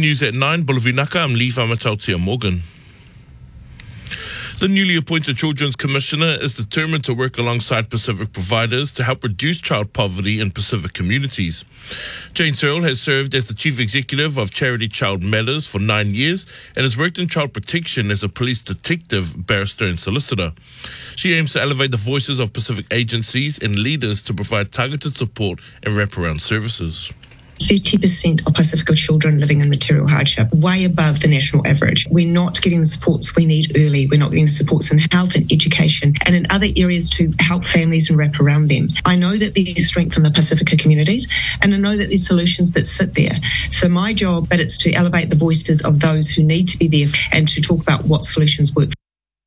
News at 9, Bulavinaka, I'm Lee Whamatautia Morgan. The newly appointed Children's Commissioner is determined to work alongside Pacific providers to help reduce child poverty in Pacific communities. Jane Searle has served as the Chief Executive of Charity Child Matters for 9 years and has worked in child protection as a police detective, barrister and solicitor. She aims to elevate the voices of Pacific agencies and leaders to provide targeted support and wraparound services. 30% of Pacifica children living in material hardship, way above the national average. We're not getting the supports we need early. We're not getting the supports in health and education and in other areas to help families and wrap around them. I know that there's strength in the Pacifica communities and I know that there's solutions that sit there. So my job, but it's to elevate the voices of those who need to be there and to talk about what solutions work.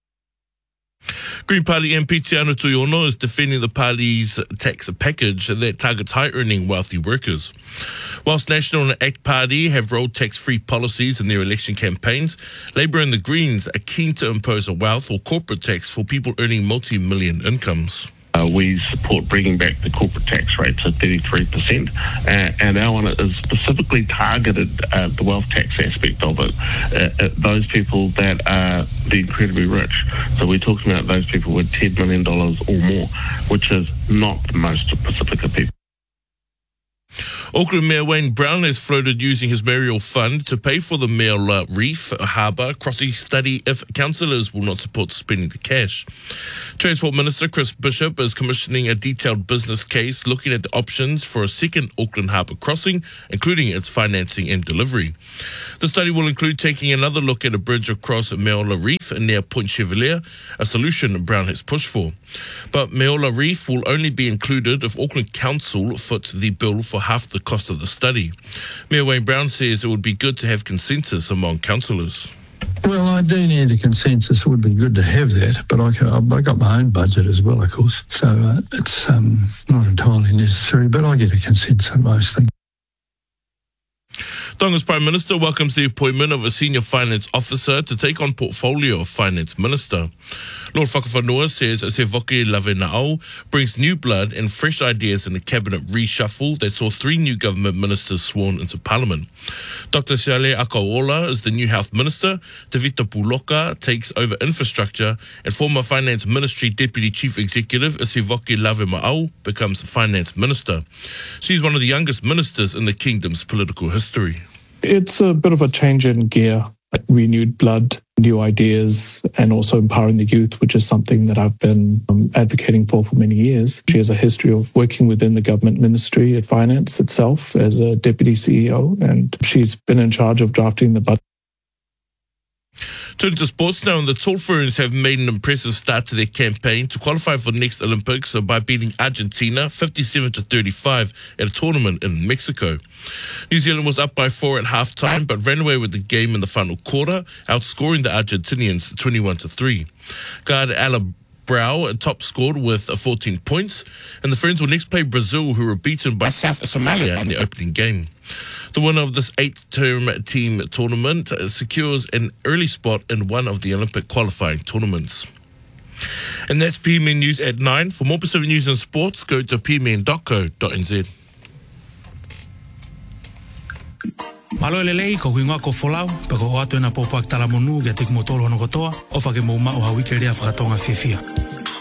Green Party MP Te Anō Tuiono is defending the party's tax package that targets high-earning wealthy workers. Whilst National and ACT Party have rolled tax-free policies in their election campaigns, Labour and the Greens are keen to impose a wealth or corporate tax for people earning multi-million incomes. We support bringing back the corporate tax rate to 33%, and our one is specifically targeted the wealth tax aspect of it, those people that are the incredibly rich. So we're talking about those people with $10 million or more, which is not most of Pacifica people. Auckland Mayor Wayne Brown has floated using his mayoral fund to pay for the Meola Reef Harbour crossing study if councillors will not support spending the cash. Transport Minister Chris Bishop is commissioning a detailed business case looking at the options for a second Auckland Harbour crossing, including its financing and delivery. The study will include taking another look at a bridge across Meola Reef near Point Chevalier, a solution Brown has pushed for. But Meola Reef will only be included if Auckland Council foots the bill for half the cost of the study. Mayor Wayne Brown says it would be good to have consensus among councillors. Well, I do need a consensus. It would be good to have that, but I got my own budget as well, of course, so it's not entirely necessary, but I get a consensus on most things. Tonga's Prime Minister welcomes the appointment of a senior finance officer to take on portfolio of finance minister. Lord Whakawhanua says Sevoke Lavena'au brings new blood and fresh ideas in the cabinet reshuffle that saw 3 new government ministers sworn into parliament. Dr. Siale Akaola is the new health minister, Tevita Puloka takes over infrastructure, and former finance ministry deputy chief executive Sevoke Lavena'au becomes finance minister. She's one of the youngest ministers in the kingdom's political history. It's a bit of a change in gear, renewed blood, new ideas, and also empowering the youth, which is something that I've been advocating for many years. She has a history of working within the government ministry at finance itself as a deputy CEO, and she's been in charge of drafting the budget. Turning to sports now, and the Tall Ferns have made an impressive start to their campaign to qualify for the next Olympics by beating Argentina 57-35 at a tournament in Mexico. New Zealand was up by 4 at halftime, but ran away with the game in the final quarter, outscoring the Argentinians 21-3. Guard Ala Brow top scored with 14 points, and the Ferns will next play Brazil, who were beaten by South Somalia in the opening game. The winner of this 8-term team tournament secures an early spot in one of the Olympic qualifying tournaments. And that's PMN News at 9. For more Pacific news and sports, go to pmn.co.nz. Malo lelei ko kuinga ko folau pe ko atu na popak tala monu ge tik motolo no kotoa o fa ke mo ma o hawike ria fa tonga fifia.